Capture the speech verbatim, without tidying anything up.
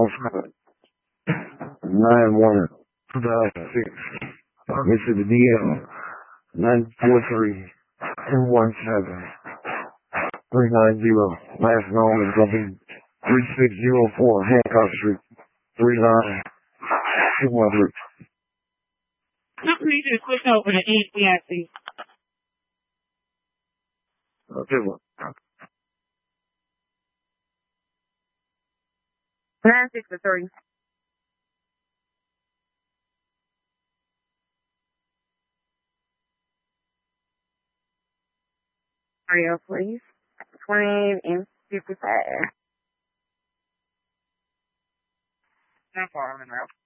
nine one two thousand six. Mississippi D M nine four three two one seven three nine zero. Last known is going to be three six zero four Hancock Street, three nine two one three. Please just click over to E C I C. Okay, well. nine six three. Mario, please. twenty and fifty-five. How far on the route?